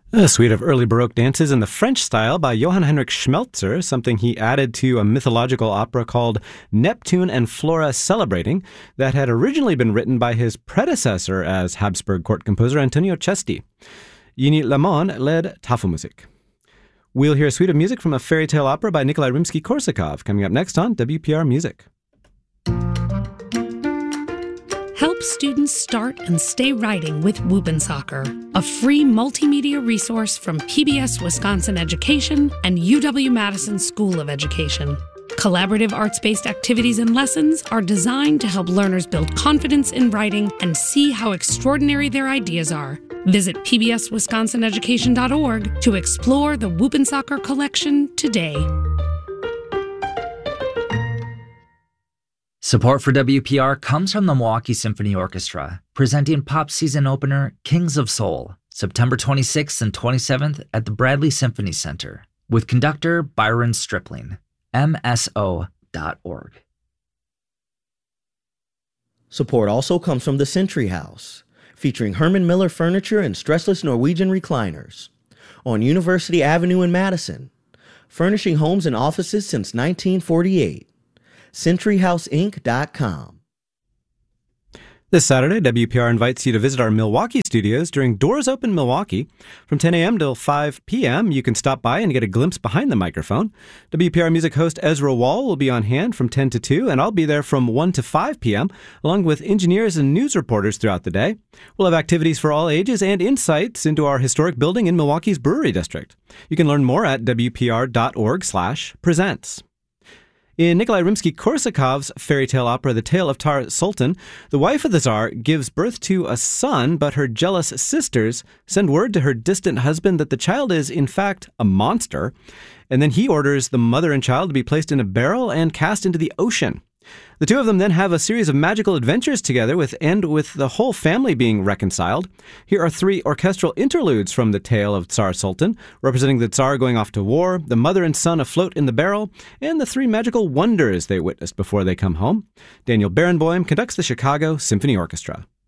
A suite of early Baroque dances in the French style by Johann Heinrich Schmelzer, something he added to a mythological opera called Neptune and Flora Celebrating, that had originally been written by his predecessor as Habsburg court composer Antonio Cesti. Yini Lemon led Tafelmusik. We'll hear a suite of music from a fairy tale opera by Nikolai Rimsky-Korsakov, coming up next on WPR Music. Help students start and stay writing with Whoopin' a free multimedia resource from PBS Wisconsin Education and UW-Madison School of Education. Collaborative arts-based activities and lessons are designed to help learners build confidence in writing and see how extraordinary their ideas are. Visit pbswisconsinaeducation.org to explore the Whoopin' collection today. Support for WPR comes from the Milwaukee Symphony Orchestra, presenting pop season opener Kings of Soul, September 26th and 27th at the Bradley Symphony Center, with conductor Byron Stripling. MSO.org. Support also comes from the Century House, featuring Herman Miller furniture and stressless Norwegian recliners, on University Avenue in Madison, furnishing homes and offices since 1948. CenturyHouseInc.com. This Saturday, WPR invites you to visit our Milwaukee studios during Doors Open Milwaukee. From 10 a.m. till 5 p.m., you can stop by and get a glimpse behind the microphone. WPR Music host Ezra Wall will be on hand from 10 to 2, and I'll be there from 1 to 5 p.m., along with engineers and news reporters throughout the day. We'll have activities for all ages and insights into our historic building in Milwaukee's Brewery District. You can learn more at WPR.org/presents. In Nikolai Rimsky-Korsakov's fairy tale opera The Tale of Tsar Sultan, the wife of the Tsar gives birth to a son, but her jealous sisters send word to her distant husband that the child is, in fact, a monster, and then he orders the mother and child to be placed in a barrel and cast into the ocean. The two of them then have a series of magical adventures together, with the whole family being reconciled. Here are 3 orchestral interludes from the tale of Tsar Sultan, representing the Tsar going off to war, the mother and son afloat in the barrel, and the 3 magical wonders they witnessed before they come home. Daniel Barenboim conducts the Chicago Symphony Orchestra.